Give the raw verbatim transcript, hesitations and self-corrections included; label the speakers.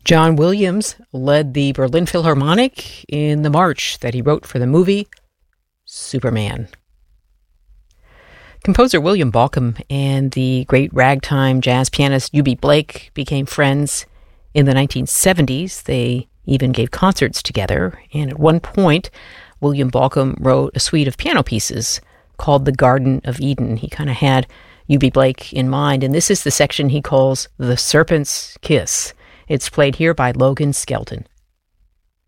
Speaker 1: John Williams led the Berlin Philharmonic in the march that he wrote for the movie Superman. Composer William Bolcom and the great ragtime jazz pianist Eubie Blake became friends in the nineteen seventies. They even gave concerts together, and at one point, William Bolcom wrote a suite of piano pieces called The Garden of Eden. He kind of had Eubie Blake in mind, and this is the section he calls The Serpent's Kiss. It's played here by Logan Skelton.